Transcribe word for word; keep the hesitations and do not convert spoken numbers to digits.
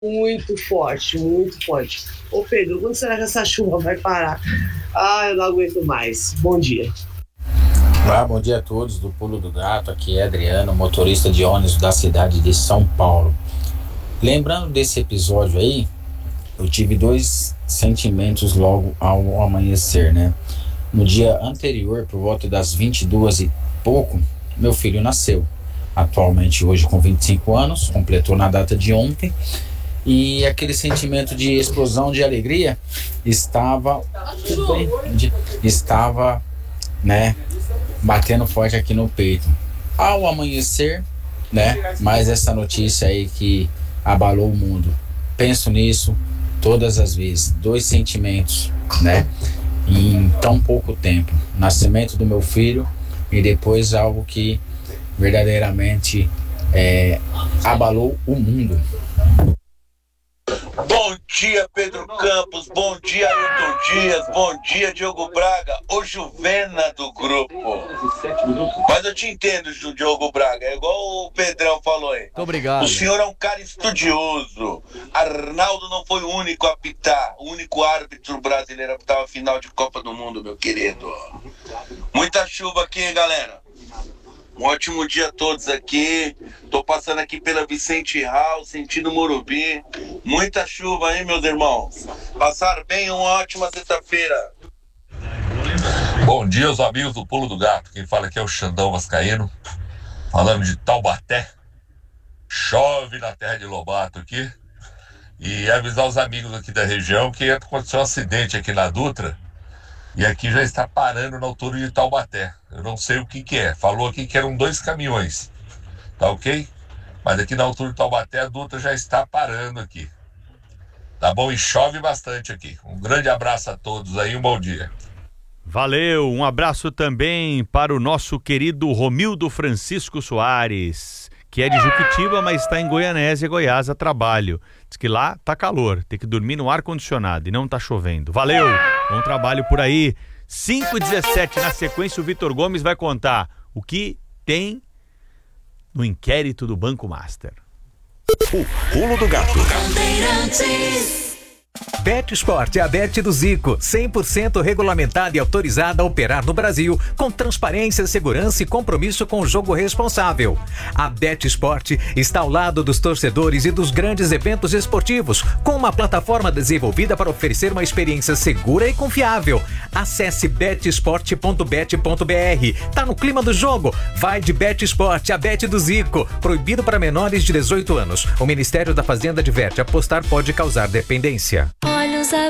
muito forte, muito forte. Ô Pedro, quando será que essa chuva vai parar? Ah, eu não aguento mais. Bom dia. Olá, bom dia a todos do Pulo do Gato. Aqui é Adriano, motorista de ônibus da cidade de São Paulo. Lembrando desse episódio aí, eu tive dois sentimentos logo ao amanhecer, né? No dia anterior, por volta das vinte e duas e pouco, meu filho nasceu. Atualmente hoje com vinte e cinco anos, completou na data de ontem. E aquele sentimento de explosão de alegria estava, tudo bem, estava, né, batendo forte aqui no peito. Ao amanhecer, né, mais essa notícia aí que abalou o mundo. Penso nisso todas as vezes. Dois sentimentos, né, em tão pouco tempo. Nascimento do meu filho e depois algo que verdadeiramente é, abalou o mundo. Bom dia, Pedro Campos, bom dia, Ailton Dias, bom dia, Diogo Braga, o Juvena do grupo. Mas eu te entendo, Diogo Braga, é igual o Pedrão falou aí. Muito obrigado. O senhor é um cara estudioso. Arnaldo não foi o único a apitar, o único árbitro brasileiro a apitar a final de Copa do Mundo, meu querido. Muita chuva aqui, hein, galera? Um ótimo dia a todos aqui. Tô passando aqui pela Vicente Hall, sentindo Morumbi. Muita chuva, hein, meus irmãos? Passaram bem, uma ótima sexta-feira. Bom dia, os amigos do Pulo do Gato. Quem fala aqui é o Xandão Vascaíno, falando de Taubaté. Chove na terra de Lobato aqui. E avisar os amigos aqui da região que aconteceu um acidente aqui na Dutra. E aqui já está parando na altura de Taubaté. Eu não sei o que que é. Falou aqui que eram dois caminhões. Tá ok? Mas aqui na altura de Taubaté a Dutra já está parando aqui. Tá bom? E chove bastante aqui. Um grande abraço a todos aí, um bom dia. Valeu, um abraço também para o nosso querido Romildo Francisco Soares, que é de Juquitiba, mas está em Goianésia, Goiás, a trabalho. Diz que lá tá calor, tem que dormir no ar-condicionado e não tá chovendo. Valeu, bom trabalho por aí. cinco e dezessete, na sequência o Vitor Gomes vai contar o que tem no inquérito do Banco Master. O Pulo do Gato. Bet Sport é a Bet do Zico, cem por cento regulamentada e autorizada a operar no Brasil, com transparência, segurança e compromisso com o jogo responsável. A Bet Sport está ao lado dos torcedores e dos grandes eventos esportivos, com uma plataforma desenvolvida para oferecer uma experiência segura e confiável. Acesse bet sport ponto bet ponto b r. Tá no clima do jogo? Vai de Bet Sport, a Bet do Zico. Proibido para menores de dezoito anos. O Ministério da Fazenda adverte: apostar pode causar dependência. Olhos abertos.